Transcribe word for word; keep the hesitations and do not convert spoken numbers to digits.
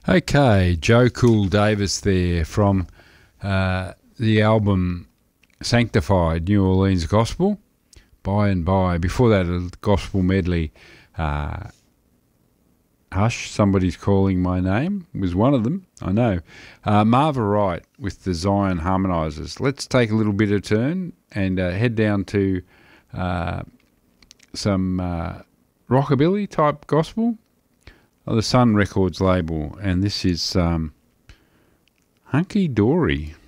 Okay, Joe Cool Davis there from uh, the album Sanctified, New Orleans Gospel, By and By. Before that, a gospel medley, uh, Hush, Somebody's Calling My Name was one of them, I know. Uh, Marva Wright with the Zion Harmonizers. Let's take a little bit of turn and uh, head down to uh, some uh, rockabilly type gospel. Oh, the Sun Records label, and this is um, Hunky Dory.